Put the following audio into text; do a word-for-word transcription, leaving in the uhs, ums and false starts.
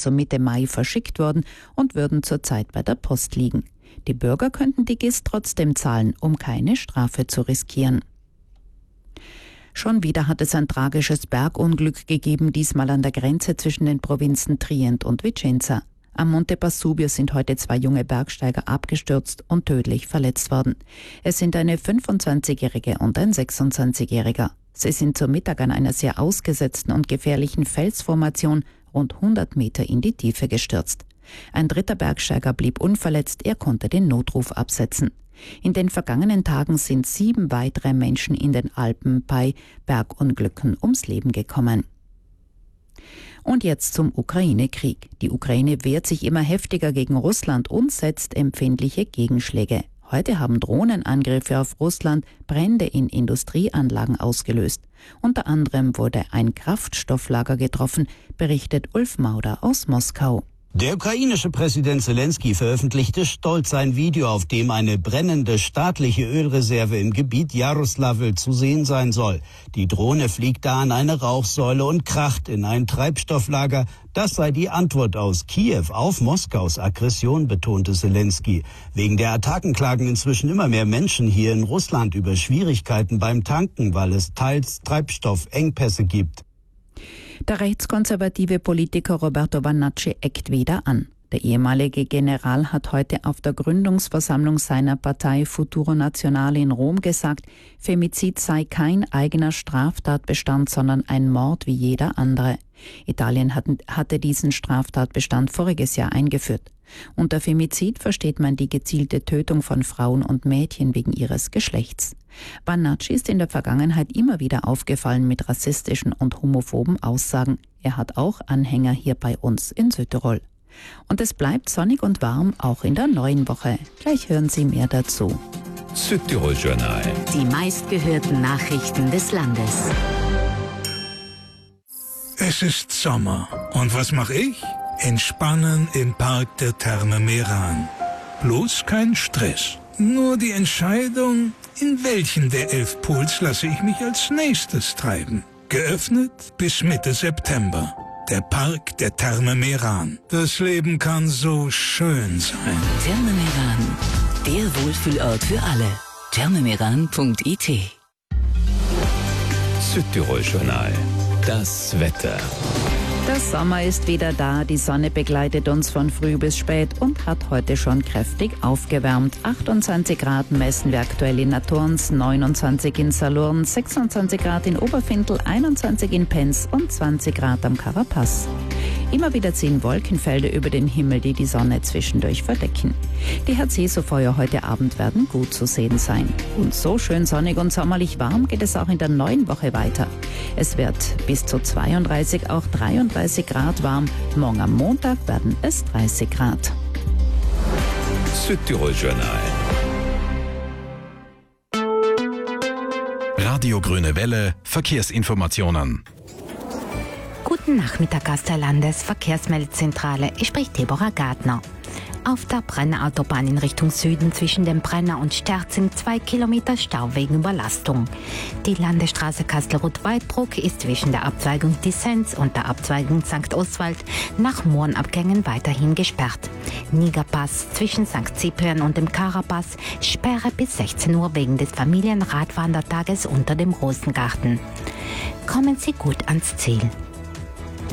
also Mitte Mai verschickt worden und würden zurzeit bei der Post liegen. Die Bürger könnten die G I S trotzdem zahlen, um keine Strafe zu riskieren. Schon wieder hat es ein tragisches Bergunglück gegeben, diesmal an der Grenze zwischen den Provinzen Trient und Vicenza. Am Monte Pasubio sind heute zwei junge Bergsteiger abgestürzt und tödlich verletzt worden. Es sind eine fünfundzwanzigjährige und ein sechsundzwanzigjähriger. Sie sind zu Mittag an einer sehr ausgesetzten und gefährlichen Felsformation rund hundert Meter in die Tiefe gestürzt. Ein dritter Bergsteiger blieb unverletzt, er konnte den Notruf absetzen. In den vergangenen Tagen sind sieben weitere Menschen in den Alpen bei Bergunglücken ums Leben gekommen. Und jetzt zum Ukraine-Krieg. Die Ukraine wehrt sich immer heftiger gegen Russland und setzt empfindliche Gegenschläge. Heute haben Drohnenangriffe auf Russland Brände in Industrieanlagen ausgelöst. Unter anderem wurde ein Kraftstofflager getroffen, berichtet Ulf Mauder aus Moskau. Der ukrainische Präsident Zelensky veröffentlichte stolz ein Video, auf dem eine brennende staatliche Ölreserve im Gebiet Jaroslawl zu sehen sein soll. Die Drohne fliegt da an eine Rauchsäule und kracht in ein Treibstofflager. Das sei die Antwort aus Kiew auf Moskaus Aggression, betonte Zelensky. Wegen der Attacken klagen inzwischen immer mehr Menschen hier in Russland über Schwierigkeiten beim Tanken, weil es teils Treibstoffengpässe gibt. Der rechtskonservative Politiker Roberto Vannacci eckt wieder an. Der ehemalige General hat heute auf der Gründungsversammlung seiner Partei Futuro Nazionale in Rom gesagt, Femizid sei kein eigener Straftatbestand, sondern ein Mord wie jeder andere. Italien hatte diesen Straftatbestand voriges Jahr eingeführt. Unter Femizid versteht man die gezielte Tötung von Frauen und Mädchen wegen ihres Geschlechts. Vannacci ist in der Vergangenheit immer wieder aufgefallen mit rassistischen und homophoben Aussagen. Er hat auch Anhänger hier bei uns in Südtirol. Und es bleibt sonnig und warm auch in der neuen Woche. Gleich hören Sie mehr dazu. Südtirol-Journal. Die meistgehörten Nachrichten des Landes. Es ist Sommer. Und was mache ich? Entspannen im Park der Therme Meran. Bloß kein Stress. Nur die Entscheidung, in welchen der elf Pools lasse ich mich als nächstes treiben. Geöffnet bis Mitte September. Der Park der Therme Meran. Das Leben kann so schön sein. Therme Meran, der Wohlfühlort für alle. thermemeran punkt I T. Südtirol-Journal. Das Wetter. Der Sommer ist wieder da, die Sonne begleitet uns von früh bis spät und hat heute schon kräftig aufgewärmt. achtundzwanzig Grad messen wir aktuell in Naturns, neunundzwanzig in Salurn, sechsundzwanzig Grad in Oberfintel, einundzwanzig in Penz und zwanzig Grad am Carapaz. Immer wieder ziehen Wolkenfelder über den Himmel, die die Sonne zwischendurch verdecken. Die Herz-Jesu-Feuer heute Abend werden gut zu sehen sein. Und so schön sonnig und sommerlich warm geht es auch in der neuen Woche weiter. Es wird bis zu zweiunddreißig, auch dreiunddreißig Grad warm. Morgen am Montag werden es dreißig Grad. Südtirol-Journal. Radio Grüne Welle, Verkehrsinformationen. Guten Nachmittag aus der Landesverkehrsmeldzentrale. Ich spricht Deborah Gardner. Auf der Brenner-Autobahn in Richtung Süden zwischen dem Brenner und Sterzing zwei Kilometer Stau wegen Überlastung. Die Landesstraße Kastelruth-Weidbruck ist zwischen der Abzweigung Dissens und der Abzweigung Sankt Oswald nach Mohrenabgängen weiterhin gesperrt. Nigerpass zwischen Sankt Cyprian und dem Carapaz Sperre bis sechzehn Uhr wegen des Familienradwandertages unter dem Rosengarten. Kommen Sie gut ans Ziel.